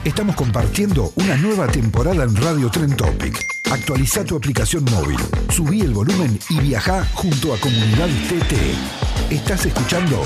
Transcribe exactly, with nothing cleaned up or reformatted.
Estamos compartiendo una nueva temporada en Radio Trend Topic. Actualiza tu aplicación móvil, subí el volumen y viajá junto a Comunidad T T. Estás escuchando